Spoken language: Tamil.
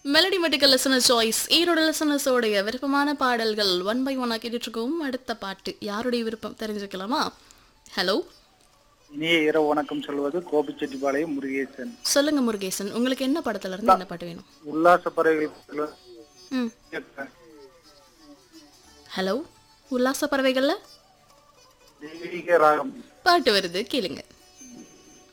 மெலடி மெடிக்கல் லிசனர் சாய்ஸ் ஈரோட லிசனர்ஸோடைய விருப்பமான பாடல்கள் ஒன் பை ஒன்னா கேட்டுட்டு இருக்கோம். அடுத்த பாட்டு யாருடைய விருப்பம் தெரிஞ்சுக்கலாமா? ஹலோ, இனிய இரவு வணக்கம் சொல்வது கோபிச்செட்டிப்பாளையம் முருகேசன். சொல்லுங்க முருகேசன், உங்களுக்கு என்ன படத்துல இருந்து என்ன பாட்டு வேணும்? உல்லாச பறவைகள். ம், ஹலோ, உல்லாச பறவைகள்ல தெய்வீக ராகம். பாட்டு வருது, கேளுங்க.